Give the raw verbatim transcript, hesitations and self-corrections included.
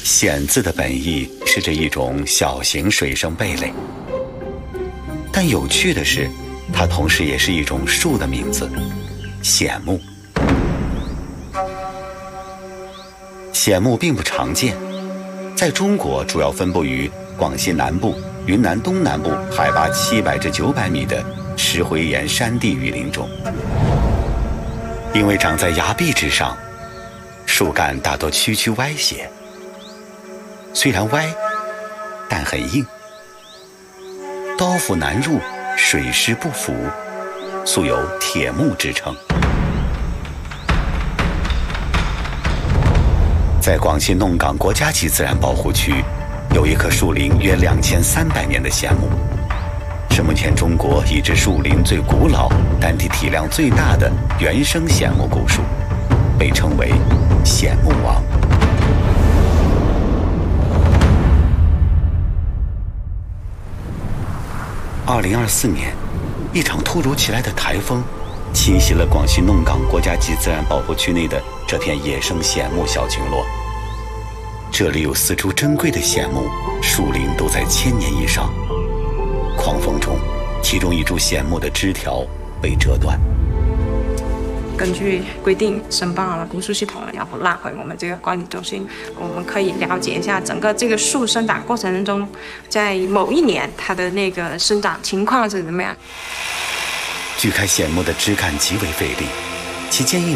藓字的本意是指一种小型水生贝类，但有趣的是，它同时也是一种树的名字——藓木。藓木并不常见，在中国主要分布于广西南部、云南东南部海拔七百至九百米的石灰岩山地雨林中。因为长在崖壁之上，树干大多曲曲歪斜，虽然歪，但很硬，刀斧难入，水湿不腐，素有铁木之称。在广西弄港国家级自然保护区，有一棵树龄约两千三百年的藓木，是目前中国已知树龄最古老、单体体量最大的原生藓木古树，被称为藓木王。二零二四年，一场突如其来的台风侵袭了广西弄港国家级自然保护区内的这片野生藓木小群落。这里有四株珍贵的藓木，树龄都在千年以上。狂风中，其中一株藓木的枝条被折断。 根据规定，申报了古树系统，然后拉回我们这个管理中心，我们可以了解一下整个这个树生长过程中，在某一年它的那个生长情况是怎么样。 锯开藓木的枝干极为费力，其坚硬